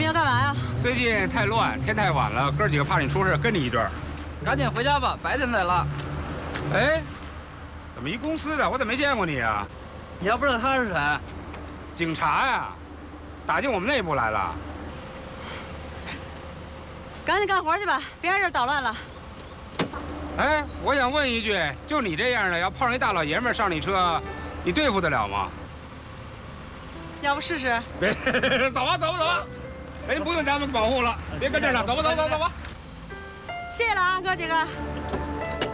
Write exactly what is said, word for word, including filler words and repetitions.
要干嘛呀？ 最近太乱，天太晚了，哥几个怕你出事，跟你一队儿。 赶紧回家吧，白天再拉。 哎，怎么一公司的？我怎么没见过你啊？ 你要不知道他是谁？ 警察呀，打进我们内部来了。 赶紧干活去吧，别让这儿捣乱了。 哎，我想问一句，就你这样的，要碰上一大老爷们上你车，你对付得了吗？ 要不试试？ 别，走吧，走吧，走吧。哎，不用咱们保护了，别跟这儿了，走吧，走走走吧。 谢谢了啊，哥几个。